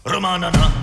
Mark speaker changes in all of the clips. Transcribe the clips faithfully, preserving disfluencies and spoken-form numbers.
Speaker 1: Románana.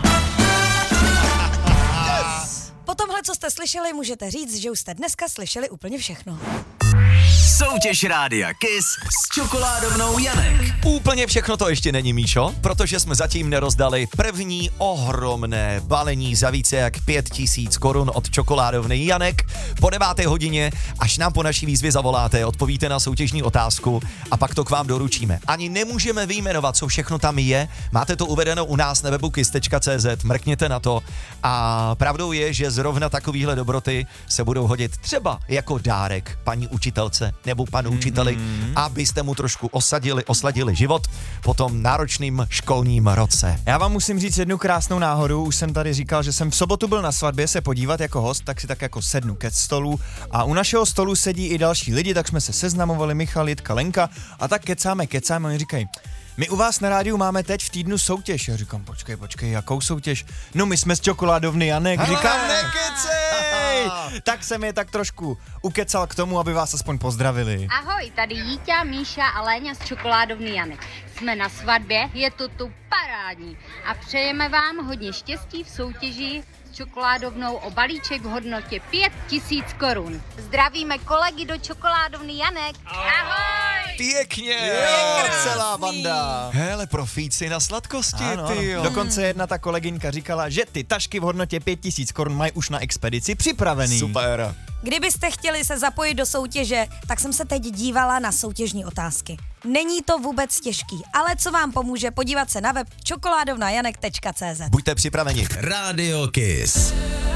Speaker 2: Po tomhle, co jste slyšeli, můžete říct, že už jste dneska slyšeli úplně všechno.
Speaker 3: Soutěž Rádia Kiss s čokoládovnou Janek.
Speaker 4: Úplně všechno to ještě není, Míšo, protože jsme zatím nerozdali první ohromné balení za více jak pět tisíc korun od čokoládovny Janek. Po deváté hodině, až nám po naší výzvě zavoláte, odpovíte na soutěžní otázku a pak to k vám doručíme. Ani nemůžeme vyjmenovat, co všechno tam je. Máte to uvedeno u nás na webu kiss tečka cé zet, mrkněte na to. A pravdou je, že zrovna takovýhle dobroty se budou hodit třeba jako dárek paní učitelce nebo panu mm-hmm. učiteli, abyste mu trošku osadili, osladili život po tom náročným školním roce.
Speaker 5: Já vám musím říct jednu krásnou náhodu, už jsem tady říkal, že jsem v sobotu byl na svatbě se podívat jako host, tak si tak jako sednu ke stolu a u našeho stolu sedí i další lidi, tak jsme se seznamovali, Michal, Jitka, Lenka a tak kecáme, kecáme, oni říkají, my u vás na rádiu máme teď v týdnu soutěž. Já říkám, počkej, počkej, jakou soutěž? No my jsme z čokoládovny Janek.
Speaker 4: Hele.
Speaker 5: Říkám, nekecej! Tak jsem je tak trošku ukecal k tomu, aby vás aspoň pozdravili.
Speaker 6: Ahoj, tady Jíťa, Míša a Léňa z čokoládovny Janek. Jsme na svatbě, je to tu parádní a přejeme vám hodně štěstí v soutěži s čokoládovnou o balíček v hodnotě pět tisíc korun. Zdravíme kolegy do čokoládovny Janek. Ahoj!
Speaker 4: Pěkně!
Speaker 5: Jo, celá banda.
Speaker 4: Hele, profíci na sladkosti,
Speaker 5: Ano,
Speaker 4: ty
Speaker 5: ano.
Speaker 4: jo.
Speaker 5: Dokonce jedna ta kolegynka říkala, že ty tašky v hodnotě pět tisíc korun mají už na expedici připravený.
Speaker 4: Super.
Speaker 2: Kdybyste chtěli se zapojit do soutěže, tak jsem se teď dívala na soutěžní otázky. Není to vůbec těžký, ale co vám pomůže, podívat se na web čokoládovna janek tečka cé zet.
Speaker 4: Buďte připraveni.
Speaker 3: Rádio Kiss.